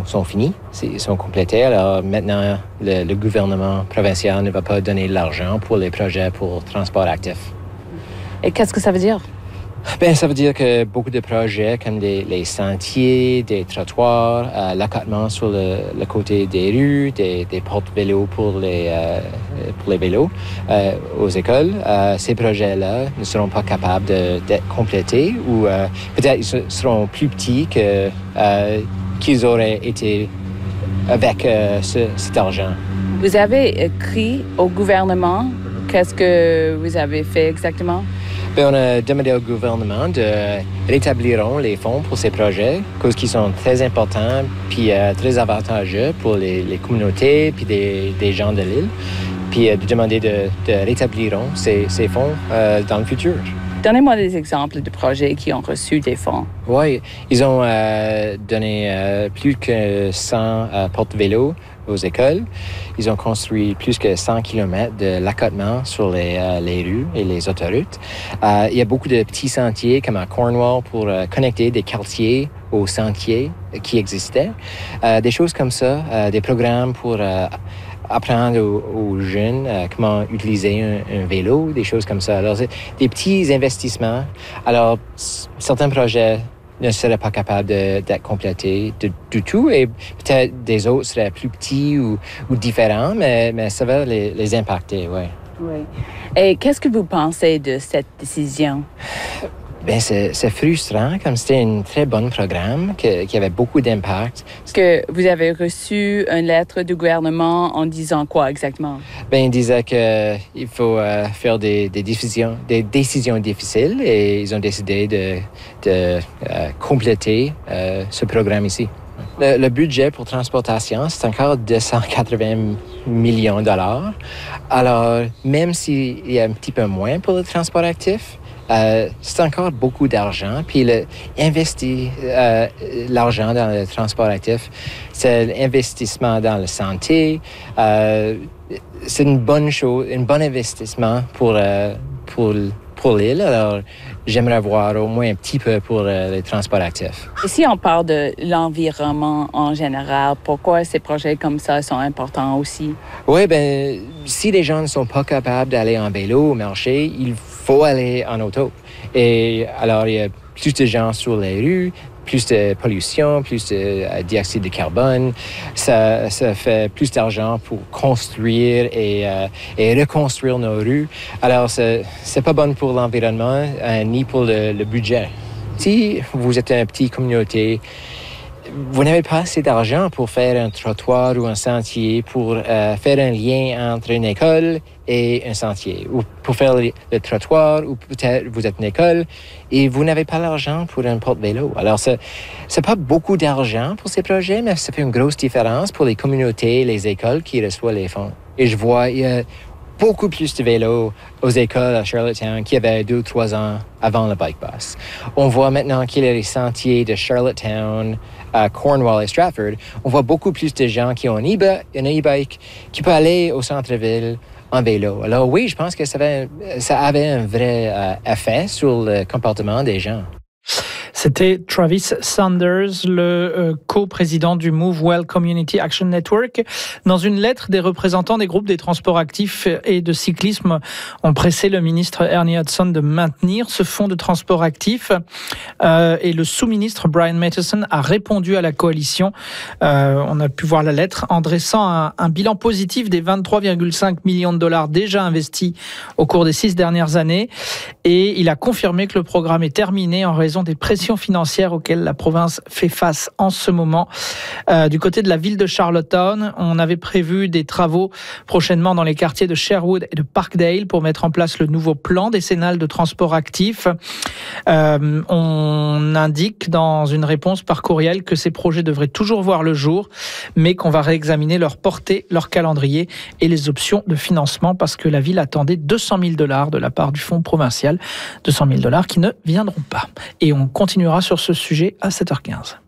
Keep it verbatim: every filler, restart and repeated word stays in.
sont finis, ils sont complétés. Alors maintenant, le, le gouvernement provincial ne va pas donner de l'argent pour les projets pour transport actif. Et qu'est-ce que ça veut dire? Ben, ça veut dire que beaucoup de projets comme des, les sentiers, des trottoirs, euh, l'accotement sur le, le côté des rues, des, des portes-vélos pour les, euh, pour les vélos euh, aux écoles, euh, ces projets-là ne seront pas capables de, d'être complétés ou euh, peut-être ils seront plus petits que, euh, qu'ils auraient été avec euh, ce, cet argent. Vous avez écrit au gouvernement. Qu'est-ce que vous avez fait exactement? Bien, on a demandé au gouvernement de rétablir les fonds pour ces projets, causes qui sont très importants puis euh, très avantageux pour les, les communautés puis des, des gens de l'île, puis euh, de demander de, de rétablir ces, ces fonds euh, dans le futur. Donnez-moi des exemples de projets qui ont reçu des fonds. Oui, ils ont euh, donné euh, plus que cent euh, porte-vélos aux écoles. Ils ont construit plus que cent kilomètres de l'accotement sur les, euh, les rues et les autoroutes. Euh, il y a beaucoup de petits sentiers comme à Cornwall pour euh, connecter des quartiers aux sentiers qui existaient. Euh, des choses comme ça, euh, des programmes pour euh, apprendre aux, aux jeunes euh, comment utiliser un, un vélo, des choses comme ça. Alors, c'est des petits investissements. Alors, c- certains projets ne seraient pas capables de, d'être complétés de, du tout et peut-être des autres seraient plus petits ou, ou différents, mais, mais ça va les, les impacter, oui. Oui. Et qu'est-ce que vous pensez de cette décision? Bien, c'est, c'est frustrant, comme c'était un très bon programme que, qui avait beaucoup d'impact. Est-ce que vous avez reçu une lettre du gouvernement en disant quoi exactement? Bien, il disait qu'il faut euh, faire des, des, décisions, des décisions difficiles et ils ont décidé de, de euh, compléter euh, ce programme ici. Le, le budget pour transportation, c'est encore deux cent quatre-vingts millions de dollars. Alors, même s'il y a un petit peu moins pour le transport actif, Euh, c'est encore beaucoup d'argent. Puis le, investir euh, l'argent dans le transport actif, c'est l'investissement dans la santé. Euh, c'est une bonne chose, un bon investissement pour, euh, pour, pour l'île. Alors, j'aimerais voir au moins un petit peu pour euh, les transports actifs. Et si on parle de l'environnement en général, pourquoi ces projets comme ça sont importants aussi? Oui, bien, si les gens ne sont pas capables d'aller en vélo au marché, il faut aller en auto. Et alors, il y a plus de gens sur les rues, plus de pollution, plus de euh, dioxyde de carbone. Ça, ça fait plus d'argent pour construire et, euh, et reconstruire nos rues. Alors, c'est, c'est pas bon pour l'environnement euh, ni pour le, le budget. Si vous êtes une petite communauté, vous n'avez pas assez d'argent pour faire un trottoir ou un sentier, pour euh, faire un lien entre une école et un sentier, ou pour faire le, le trottoir, ou peut-être vous êtes une école et vous n'avez pas l'argent pour un porte-vélo. Alors, ce n'est pas beaucoup d'argent pour ces projets, mais ça fait une grosse différence pour les communautés et les écoles qui reçoivent les fonds. Et je vois, il y a beaucoup plus de vélos aux écoles à Charlottetown qu'il y avait deux ou trois ans avant le Bike Bus. On voit maintenant qu'il y a les sentiers de Charlottetown, à Cornwall et Stratford. On voit beaucoup plus de gens qui ont un e-bike, un e-bike qui peuvent aller au centre-ville en vélo. Alors oui, je pense que ça avait, ça avait un vrai euh, effet sur le comportement des gens. C'était Travis Sanders, le euh, co-président du Move Well Community Action Network. Dans une lettre, des représentants des groupes des transports actifs et de cyclisme ont pressé le ministre Ernie Hudson de maintenir ce fonds de transport actif. Euh, et le sous-ministre Brian Matheson a répondu à la coalition. Euh, on a pu voir la lettre en dressant un, un bilan positif des vingt-trois virgule cinq millions de dollars déjà investis au cours des six dernières années. Et il a confirmé que le programme est terminé en raison des pressions financières auxquelles la province fait face en ce moment. Euh, du côté de la ville de Charlottetown, on avait prévu des travaux prochainement dans les quartiers de Sherwood et de Parkdale pour mettre en place le nouveau plan décennal de transport actif. Euh, on indique dans une réponse par courriel que ces projets devraient toujours voir le jour, mais qu'on va réexaminer leur portée, leur calendrier et les options de financement parce que la ville attendait deux cent mille dollars de la part du fonds provincial, deux cent mille dollars qui ne viendront pas. Et on continuera sur ce sujet à sept heures quinze.